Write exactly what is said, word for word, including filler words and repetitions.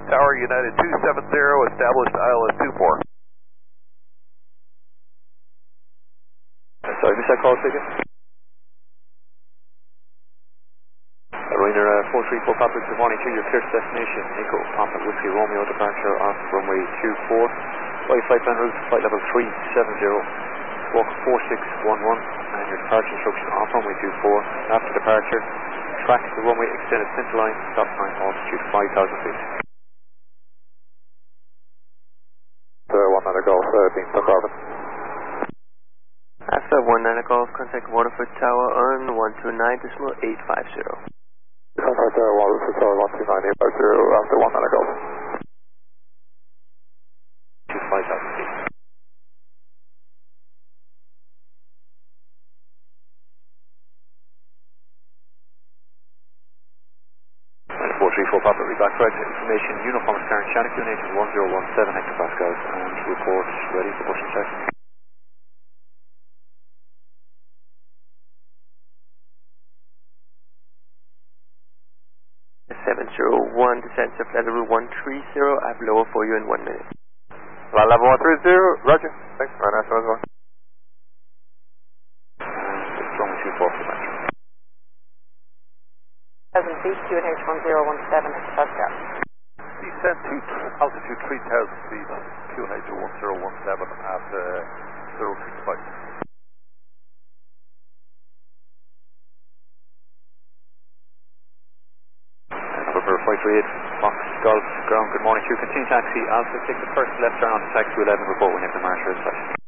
Tower United two seven zero, established I L S two four. Sorry, missed that call, ticket. Ryanair uh, four three four Papa, good morning to you, clear to destination, Echo Papa Whiskey Romeo, departure off runway two four, flight flight plan route, flight level three seven zero, walk four six one one, and your departure instruction off runway two four, after departure, track the runway extended center line, stop time altitude five thousand feet. Uh, one nine Golf, uh, being stuck Robin. After one nine Golf, contact Waterford Tower on one two nine decimal eight five zero. Contact uh, Waterford Tower one two nine eight five zero after one nine Golf. five thousand feet. four three four Papa, read back correct information, uniform current Shannon Q N H one zero one seven hectopascals, and report ready for push and check. seven zero one, descent of level one three zero, I have lower for you in one minute. Line level one three zero, roger. Thanks, my nice one as well. And it's runway two four for departure. one thousand feet, Q N H one zero one seven hectopascal. Descent to altitude three thousand feet, Q N H one zero one seven at uh, zero six five. November five three eight, Fox Golf, ground, good morning to you. Continue taxi, Alpha, take the first left turn on to taxi eleven, report when you have the marshal in sight.